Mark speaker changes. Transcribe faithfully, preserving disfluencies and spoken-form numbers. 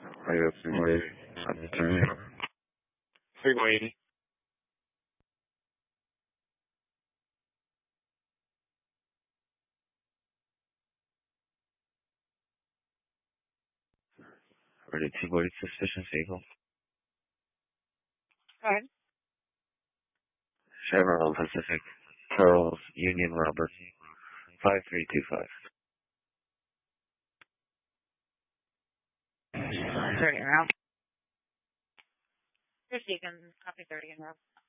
Speaker 1: I got three eighty. three eighty. Ready two forty suspicious vehicle.
Speaker 2: Go ahead.
Speaker 1: Chevron Pacific, Charles Union Robert, five three two five.
Speaker 2: thirty around. Here's Deacon, copy thirty in row.